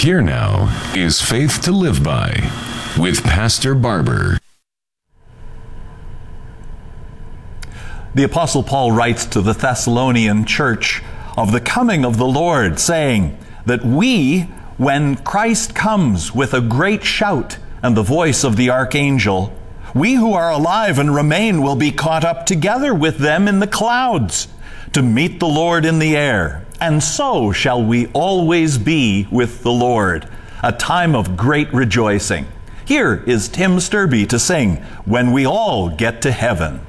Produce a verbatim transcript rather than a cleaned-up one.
Here now is Faith to Live By with Pastor Barber. The Apostle Paul writes to the Thessalonian church of the coming of the Lord, saying that we, when Christ comes with a great shout and the voice of the archangel, we who are alive and remain will be caught up together with them in the clouds to meet the Lord in the air. And so shall we always be with the Lord, a time of great rejoicing. Here is Tim Sturby to sing, When We All Get to Heaven.